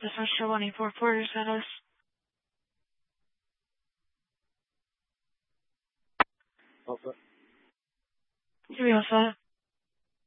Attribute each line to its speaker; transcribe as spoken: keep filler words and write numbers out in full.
Speaker 1: This is Shivani for Porter Status.
Speaker 2: Alpha.
Speaker 1: Three Alpha.